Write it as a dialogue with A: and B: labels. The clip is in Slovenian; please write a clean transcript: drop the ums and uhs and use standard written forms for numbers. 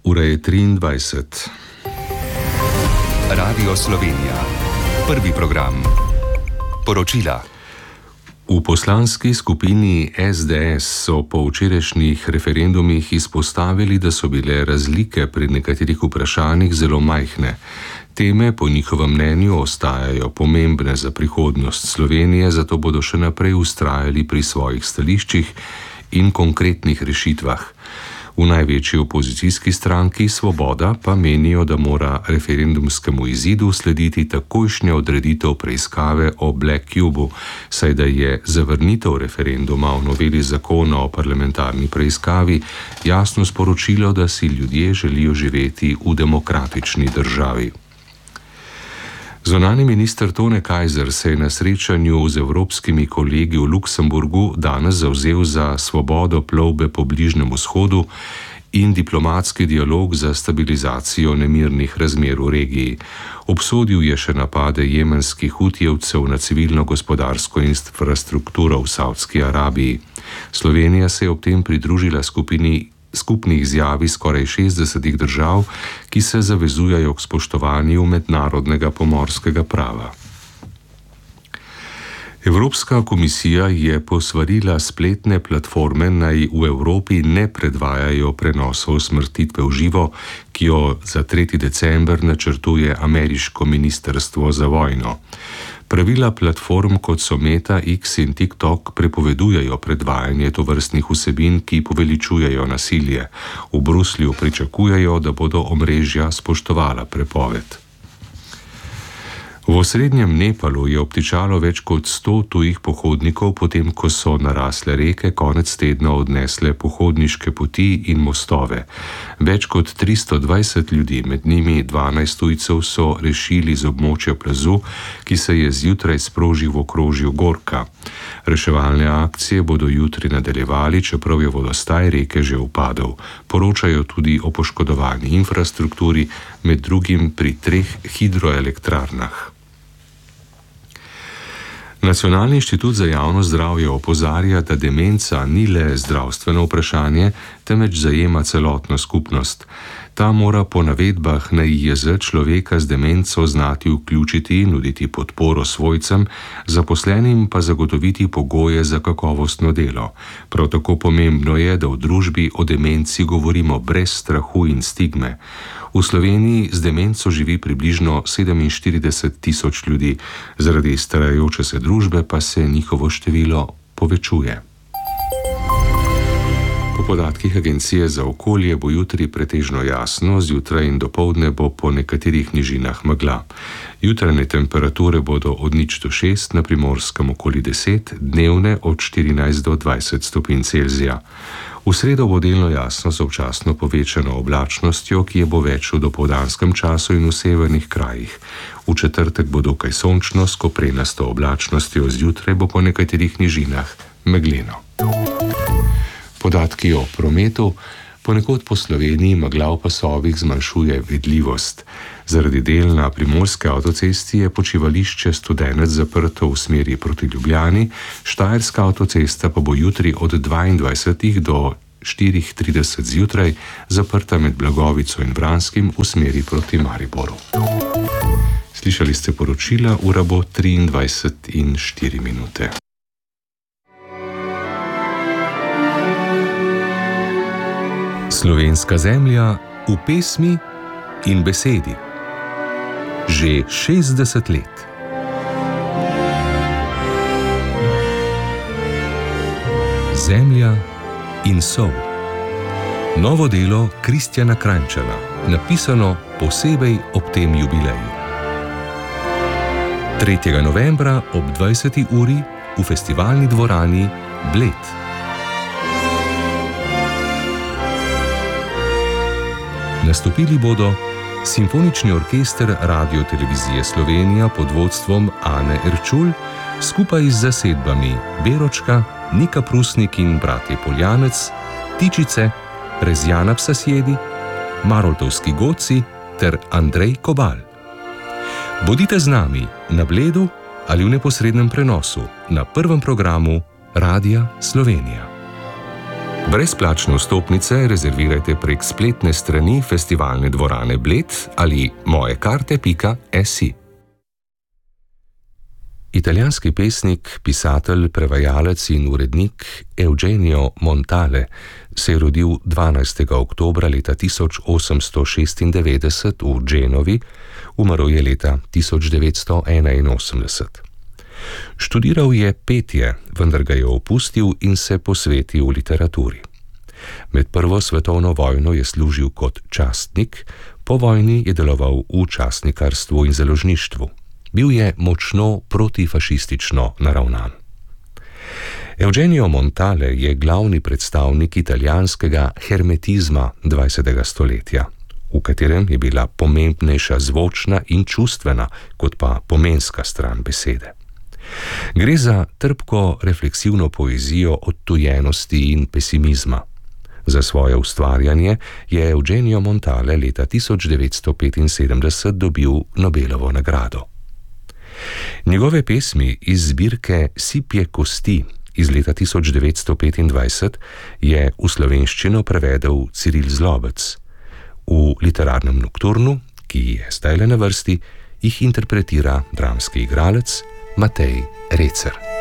A: Ura je 23.
B: Radio Slovenija. Prvi program. Poročila.
A: V poslanski skupini SDS so po včerajšnjih referendumih izpostavili, da so bile razlike pri nekaterih vprašanjih zelo majhne. Teme po njihovem mnenju ostajajo pomembne za prihodnost Slovenije, zato bodo še naprej vztrajali pri svojih stališčih in konkretnih rešitvah. V največji opozicijski stranki Svoboda pa menijo, da mora referendumskemu izidu slediti takojšnja odreditev preiskave o Black Cubu, saj da je zavrnitev referenduma o noveli zakona o parlamentarni preiskavi jasno sporočilo, da si ljudje želijo živeti v demokratični državi. Zunanji minister Tone Kajzer se je na srečanju z evropskimi kolegi v Luksemburgu danes zavzel za svobodo plovbe po Bližnjem vzhodu in diplomatski dialog za stabilizacijo nemirnih razmer v regiji. Obsodil je še napade jemenskih hutijevcev na civilno-gospodarsko infrastrukturo v Savdski Arabiji. Slovenija se je ob tem pridružila skupni izjavi skoraj 60 držav, ki se zavezujajo k spoštovanju mednarodnega pomorskega prava. Evropska komisija je posvarila spletne platforme, naj v Evropi ne predvajajo prenosov smrtitve v živo, ki jo za 3. december načrtuje ameriško ministrstvo za vojno. Pravila platform, kot so Meta, X in TikTok, prepovedujejo predvajanje tovrstnih vsebin, ki poveličujejo nasilje. V Bruslju pričakujejo, da bodo omrežja spoštovala prepoved. V osrednjem Nepalu je obtičalo več kot 100 tujih pohodnikov, potem ko so narasle reke konec tedna odnesle pohodniške poti in mostove. Več kot 320 ljudi, med njimi 12 tujcev, so rešili z območja plazu, ki se je zjutraj sprožil v okrožju Gorka. Reševalne akcije bodo jutri nadaljevali, čeprav je vodostaj reke že upadel. Poročajo tudi o poškodovani infrastrukturi, med drugim pri 3 hidroelektrarnah. Nacionalni inštitut za javno zdravje opozarja, da demenca ni le zdravstveno vprašanje, temveč zajema celotno skupnost. Ta mora po navedbah NIJZ človeka z demenco znati vključiti in nuditi podporo svojcem, zaposlenim pa zagotoviti pogoje za kakovostno delo. Prav tako pomembno je, da v družbi o demenci govorimo brez strahu in stigme. V Sloveniji z demenco živi približno 47 000 ljudi, zaradi starajoče se družbe pa se njihovo število povečuje. Po podatkih Agencije za okolje bo jutri pretežno jasno, zjutraj in dopoldne bo po nekaterih nižinah megla. Jutranje temperature bodo od 0 do 6, na Primorskem okoli 10, dnevne od 14 do 20 stopinj Celzija. V sredo bo delno jasno z občasno povečano oblačnostjo, ki je bo več v dopoldanskem času in v severnih krajih. V četrtek bo dokaj sončno s koprenasto oblačnostjo, zjutraj bo po nekaterih nižinah megleno. Podatki o prometu. Ponekod po Sloveniji megla v pasovih zmanjšuje vidljivost. Zaradi del na Primorski avtocesti je počivališče Studenec zaprto v smeri proti Ljubljani, Štajerska avtocesta pa bo jutri od 22 do 4:30 zjutraj zaprta med Blagovico in Vranskim v smeri proti Mariboru. Slišali ste poročila, ura bo 23:04. Slovenska zemlja v pesmi in besedi. Že 60 let. Zemlja in sol. Novo delo Kristjana Kranjčana, napisano posebej ob tem jubileju. 3. novembra ob 20. uri v festivalni dvorani Bled. Nastopili bodo Simfonični orkester Radio-televizije Slovenija pod vodstvom Ane Erčul skupaj z zasedbami Beročka, Nika Prusnik in bratje Poljanec, Tičice, Rezjana Psasjedi, Maroltovski Goci ter Andrej Kobal. Bodite z nami na Bledu ali v neposrednem prenosu na prvem programu Radia Slovenija. Brezplačne vstopnice rezervirajte prek spletne strani Festivalne dvorane Bled ali mojekarte.si. Italijanski pesnik, pisatelj, prevajalec in urednik Eugenio Montale se je rodil 12. oktobra leta 1896 v Genovi, umrl je leta 1981. Študiral je petje, vendar ga je opustil in se posvetil literaturi. Med Prvo svetovno vojno je služil kot častnik, po vojni je deloval v častnikarstvu in založništvu. Bil je močno protifašistično naravnan. Eugenio Montale je glavni predstavnik italijanskega hermetizma 20. stoletja, v katerem je bila pomembnejša zvočna in čustvena kot pa pomenska stran besede. Gre za trpko refleksivno poezijo odtujenosti in pesimizma. Za svoje ustvarjanje je Eugenio Montale leta 1975 dobil Nobelovo nagrado. Njegove pesmi iz zbirke Sipje kosti iz leta 1925 je v slovenščino prevedel Ciril Zlobec. V literarnem nokturnu, ki je zdajle na vrsti, jih interpretira dramski igralec Matej Recer.